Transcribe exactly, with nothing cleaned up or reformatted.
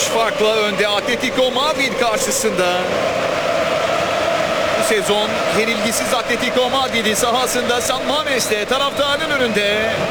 farkla önde Atletico Madrid karşısında. Bu sezon yenilgisiz Atletico Madrid'i sahasında San Mames'te taraftarın önünde